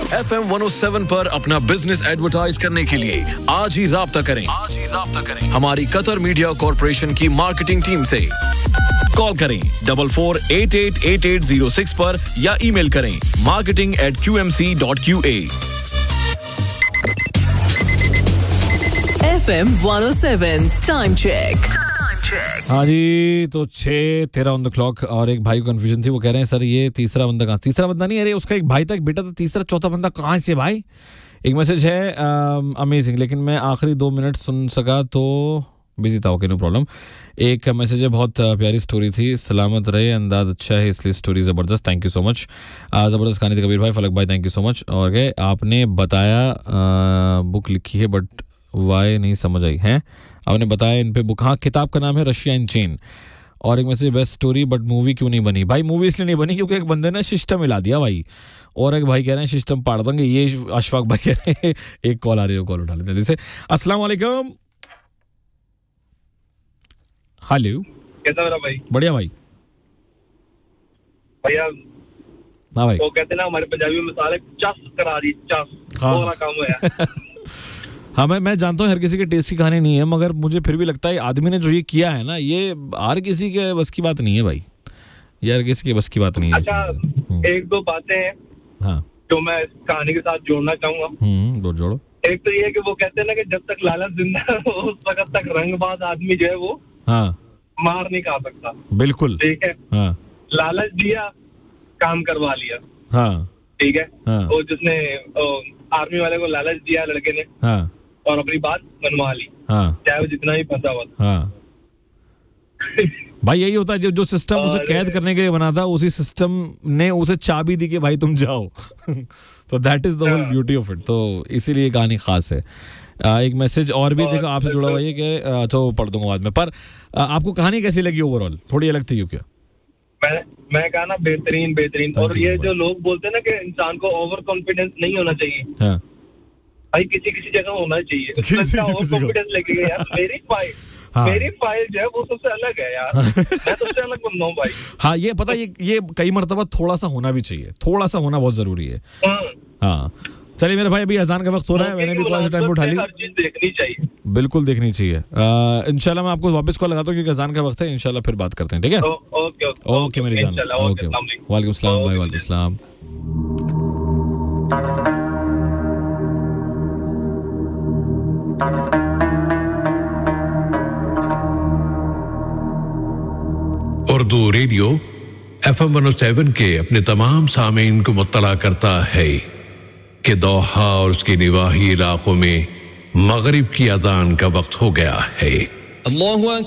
FM 107 पर अपना business advertise करने के लिए आज ही राब्ता करें हमारी कतर मीडिया कॉर्पोरेशन की मार्केटिंग टीम से। कॉल करें 44888806 पर या ईमेल करें marketing@qmc.qa। FM 107 time check. हाँ जी, तो 6:13 ऑन द क्लॉक। और एक भाई को कंफ्यूजन थी, वो कह रहे हैं सर ये तीसरा बंदा नहीं, अरे उसका एक भाई था, एक बेटा था, तीसरा चौथा बंदा कहाँ से भाई? एक मैसेज है अमेजिंग, लेकिन मैं आखिरी 2 मिनट सुन सका तो बिजी था। Okay, no problem. एक मैसेज है, बहुत प्यारी स्टोरी थी, सलामत रहे, अंदाज अच्छा है इसलिए स्टोरी ज़बरदस्त, थैंक यू सो मच। ज़बरदस्त कहानी थी कबीर भाई, फलक भाई, थैंक यू सो मच। और क्या आपने बताया बुक लिखी है बट वाई नहीं समझ आई है, आपने बताया इन पे बुक। हाँ, किताब का नाम है रशिया इन चेन। और एक message, best story but movie क्यों नहीं बनी? भाई मूवी इसलिए नहीं बनी क्योंकि एक बंदे ने सिस्टम हिला दिया भाई, और एक भाई कह रहे हैं सिस्टम पाड़ देंगे। ये अशफाक भाई कह रहे हैं। एक कॉल आ रही है, कॉल उठा लेते हैं जैसे। अस्सलाम वालेकुम। हेलो, कैसा मेरा भाई? बढ़िया भाई। भैया हाँ भाई, वो कहते ना हमारे पंजाबी में साले चस करा दी, चस वाला काम हुआ। हाँ मैं जानता हूँ हर किसी के टेस्ट की कहानी नहीं है, मगर मुझे फिर भी लगता है आदमी ने जो ये किया है ना, ये हर किसी के बस की बात नहीं है भाई, ये हर किसी के बस की बात नहीं है। अच्छा, एक दो बातें हैं हाँ जो मैं इस कहानी के साथ जोड़ना चाहूंगा। जोड़ो। एक तो ये है कि वो कहते हैं ना कि जब तक लालच जिंदा है उस वक्त तक रंगबाज आदमी जो है वो हाँ मार नहीं खा सकता। बिल्कुल ठीक है। हाँ, लालच दिया, काम करवा लिया। हाँ ठीक है। हाँ, वो जिसने आर्मी वाले को लालच दिया लड़के ने, हाँ और अपनी बात मनवा ली, हाँ, चाहे वो जितना ही फंसा हुआ। हाँ भाई, यही होता है जो सिस्टम उसे कैद करने के लिए बना था, उसी सिस्टम ने उसे चाबी दी कि भाई तुम जाओ। तो that is the whole beauty of it. तो इसीलिए कहानी खास है। एक मैसेज और भी देखो आपसे जुड़ा हुआ है कि तो पढ़ दूंगा बाद में, पर आपको कहानी कैसी लगी ओवरऑल? थोड़ी अलग थी क्योंकि मैं कहा ना बेहतरीन। और ये जो लोग बोलते हैं ना कि इंसान को ओवर कॉन्फिडेंस नहीं होना चाहिए, हाँ भाई किसी जगह होना चाहिए। ओवर कॉन्फिडेंस लेके यार मेरी फाइल जो है वो सबसे अलग है यार। मैं सबसे अलग बंदा हूँ भाई। हाँ, ये पता ये कई मर्तबा थोड़ा सा होना भी चाहिए, थोड़ा सा होना बहुत जरूरी है। हाँ चलिए मेरे भाई, अभी अजान का वक्त हो रहा है, मैंने भी थोड़ा सा टाइम उठा लिया। हर चीज देखनी चाहिए, बिल्कुल देखनी चाहिए। इंशाल्लाह मैं आपको वापस कॉल लगाता हूँ क्योंकि अजान का वक्त है। इंशाल्लाह फिर बात करते हैं, ठीक है? ओके मेरी जान। ओके, वालेकुम सलाम भाई, वालेकुम सलाम। उर्दू रेडियो FM 107 के अपने तमाम सामीन को मुत्तला करता है कि दोहा और उसके निवाही इलाकों में मगरिब की अजान का वक्त हो गया है। अल्लाहु